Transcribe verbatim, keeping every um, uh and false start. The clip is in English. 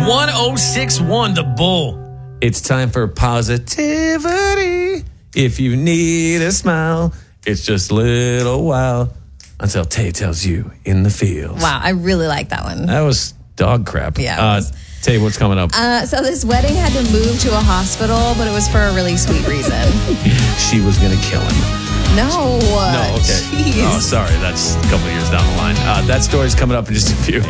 one oh six point one, The Bull. It's time for positivity. If you need a smile, it's just a little while until Tay tells you in the fields. Wow, I really like that one. That was dog crap. Yeah. it Uh, was. Tay, what's coming up? Uh, so this wedding had to move to a hospital, but it was for a really sweet reason. She was going to kill him. No. No, okay. Jeez. Oh, sorry. That's a couple of years down the line. Uh, that story's coming up in just a few.